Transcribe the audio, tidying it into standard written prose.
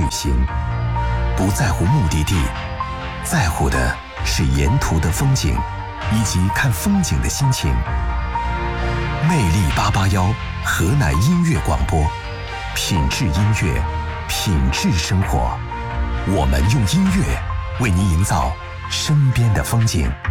行，不在乎目的地，在乎的是沿途的风景以及看风景的心情。魅力881河南音乐广播，品质音乐，品质生活。我们用音乐为您营造身边的风景。